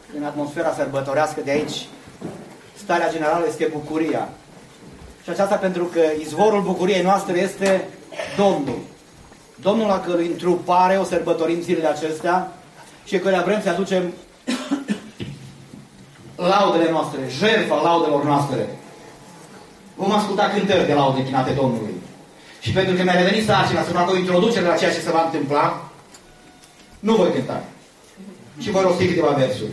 în atmosfera sărbătorească de aici, starea generală este bucuria. Și aceasta pentru că izvorul bucuriei noastre este Domnul. Domnul la cărui întrupare o sărbătorim zilele acestea și căreia vrem să aducem laudele noastre, jertfa laudelor noastre. Vom asculta cântări de laude închinate Domnului. Și pentru că mi-a revenit sarcina să fac o introducere la ceea ce se va întâmpla, nu voi cânta. Și voi rosti câteva versuri.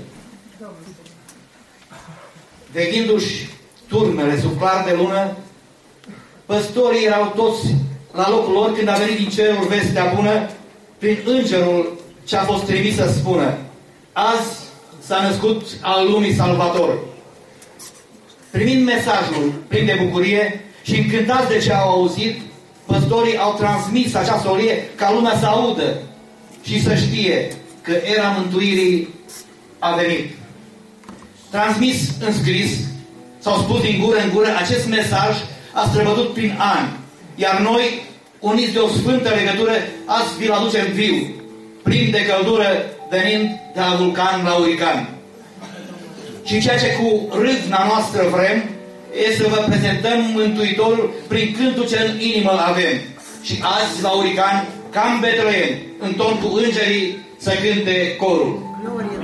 Veghindu-și turmele sub clar de lună, păstorii erau toți la locul lor când a venit din cerul vestea bună prin îngerul ce a fost trimis să spună: azi s-a născut al lumii Salvator. Primind mesajul plin de bucurie și încântați de ce au auzit, păstorii au transmis acea solie ca lumea să audă și să știe că era mântuirii a venit. Transmis în scris, s-au spus din gură în gură, acest mesaj a străbătut prin ani. Iar noi, uniți de o sfântă legătură, azi vi-l aducem viu, plin de căldură, venind de la vulcan la urican. Și ceea ce cu râvna noastră vrem, e să vă prezentăm Mântuitorul prin cântul ce în inimă avem. Și azi la urican, ca în Betleem, în ton cu îngerii, să cânte corul.